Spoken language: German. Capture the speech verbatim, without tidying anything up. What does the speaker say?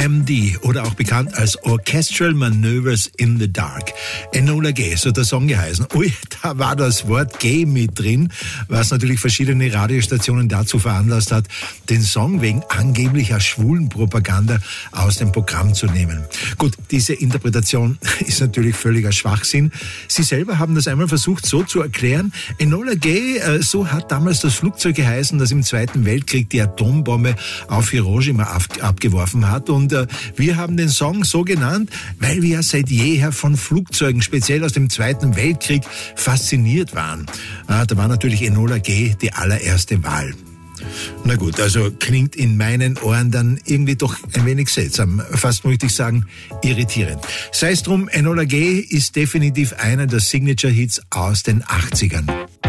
M D oder auch bekannt als Orchestral Maneuvers in the Dark. Enola Gay, so der Song geheißen. Ui, da war das Wort Gay mit drin, was natürlich verschiedene Radiostationen dazu veranlasst hat, den Song wegen angeblicher Schwulenpropaganda aus dem Programm zu nehmen. Gut, diese Interpretation ist natürlich völliger Schwachsinn. Sie selber haben das einmal versucht so zu erklären. Enola Gay, äh, so hat damals das Flugzeug geheißen, das im Zweiten Weltkrieg die Atombombe auf Hiroshima ab- abgeworfen hat. Und äh, wir haben den Song so genannt, weil wir ja seit jeher von Flugzeugen, speziell aus dem Zweiten Weltkrieg, fasziniert waren. Äh, da war natürlich Enola Gay die allererste Wahl. Na gut, also klingt in meinen Ohren dann irgendwie doch ein wenig seltsam. Fast möchte ich sagen, irritierend. Sei es drum, Enola Gay ist definitiv einer der Signature-Hits aus den achtzigern.